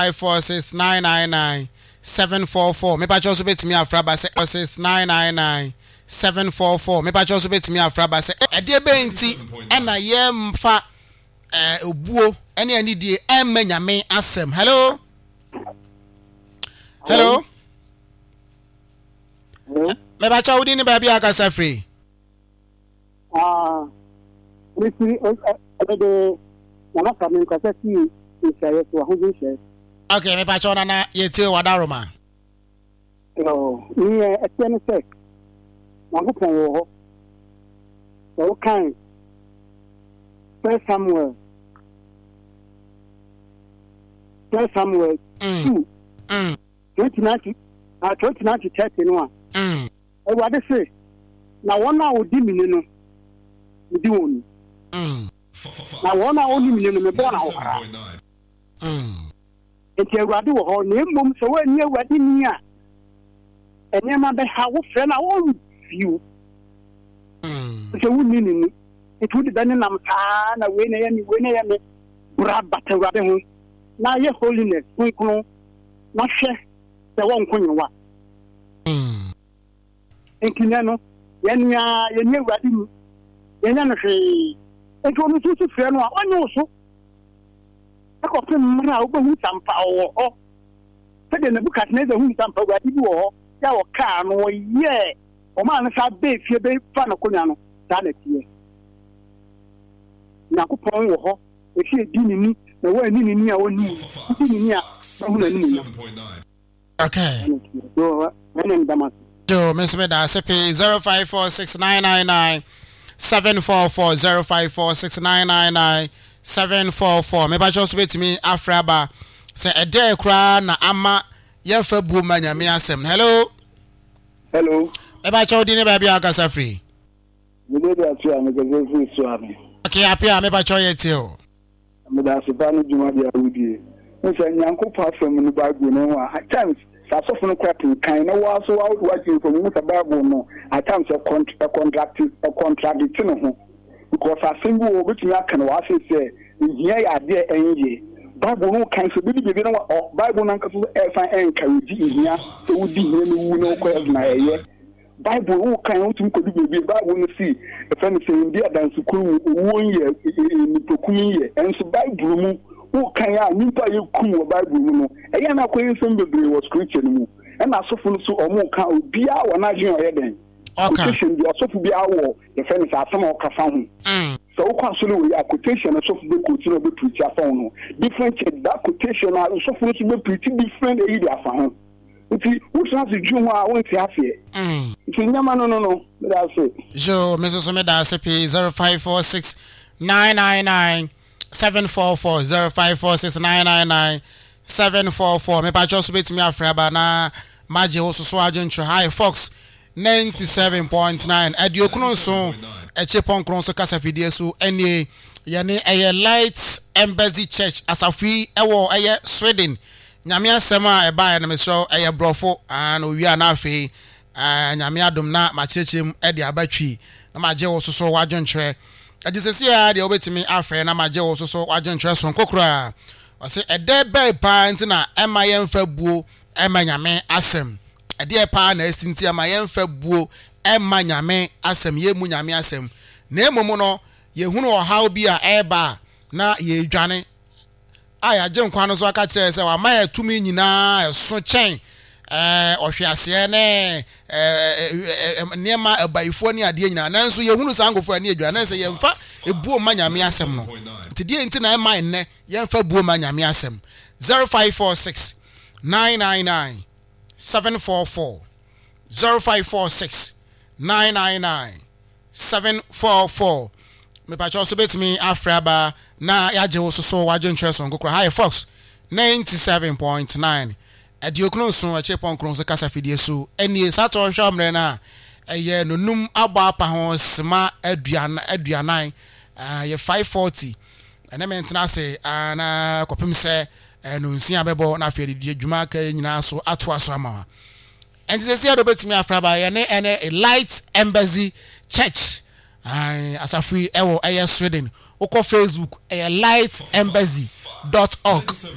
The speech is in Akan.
0546999 me pa cho so betimi afra ba se 06999 me pa cho so betimi afra ba se e de be nti e na ye mfa obuo ene ani die emma nyame asem. Hello. Me ba cha udi ni ba bia ka sa free. We see the Nana coming because I see is to who is. Okay, me pa cha na yeti wadaroma. No, me a tense. Na go pon so kind. First Samuel 2 2090 2030 no. E wa de say na one a odi mi no di won. Na one a oni mi no me born awara. Enti awade wo ho na mmom so wa ni awade ni a enema be ha wo fre na wo view. So wo ni ni it would be nam ta na we na ya me bra bata awade ho na ye holiness kunkun na hwe se wo nkonyewa. Enkina no yenya awade ni yenya no hwe enti onu susu fre no a onye so akọpẹ mmara a wobɛhu sampa wɔ hɔ sɛdeɛ Nebukadnezar hu sampa awurade bi wɔ hɔ yɛ wɔ kaa no wɔyɛ ɔmaa no saa bɛɛ fie bɛfa no konwa no saa na teɛ Nyankopɔn wɔ hɔ ɛfie di ne ni na wɔani ne ni a wɔni di ne ni a wɔhu n'anim no. Okay. So Miss Meda CP 0546999744 0546999744 me ba cho so betimi afraba se ede kra na ama ye fa bu ma nyame asem. Hello me ba cho di ne ba bia akasa free me dey atu am go free so am. Okay apia me ba cho ye ti o me da se ba no djuma dia wudi no se Nyankopɔn afam no Bible no at times sa so fun kwapin kan na wa so wa ji from the Bible no at times a contradict no ho because I think we will be able to say here are there any Bible no can so be no Bible no can encourage here so we di here no no question na here Bible no can to ko be Bible no see if any say India dance ku won ye ni pokumi ye and so Bible mu who can ya nipa ye kum Bible mu no e ya na koyin some bebre was scripture mu e na so fun so o mu kan obi a wona adwen o ye den. Okay. Quotation be also be our the friends are some of Kafan. So, constantly, a quotation of the quotation of the preacher phone. Different that quotation are also supposed to be pretty different area for him. If he who's not the Jew, I won't have here. It's a no. That's it. So, Mrs. Omeda CP 0546999744 0546999744. Me pa just wait me afraba na maje wo so adwentro. Hi Fox 97.9 adiokuno so echepon kron so kasa fidie so ene yene eye Light Embassy Church asafi ewo eye Sweden nyame asem a eba na mesro eye brofo an owia na afi nyame adom na machechem e de abatwi na maje wo so wadwontre agisesi ya de obetimi afre na maje wo so wadwontre so kokora wase ede be pa ntina ema yemfa buo ema nyame asem ade pa na esinti ama yemfa buo emma nyame asem yemu nyame asem na emomu no yehunu ohaw bi a eba na ye dwane aya je nkwa no so aka kire se wa ma ya tumi nyina eso chen ohwease ne niema abaifo ni ade nyina nanso yehunu sangofo ani adwane na se yemfa ebuo ma nyame asem no tidie nti na emma nne yemfa buo ma nyame asem 0546 999 744 0546 999 744 me pa cho so betimi afraba na yaje wo so wadwentwe so ngokora hi Fox 97.9 adiokunu so achepon kron so kasa fidie so enie sato hwamre na eye nonum agba apa ho sma aduanan ye 540 ene mentena se na kopim se no nsia bebo na afie de dwuma ka nyina so ato aso ama and say say do betimi afraba ye ne ene Light Embassy Church asafri ewo eye Sweden oko Facebook eye lightembassy.org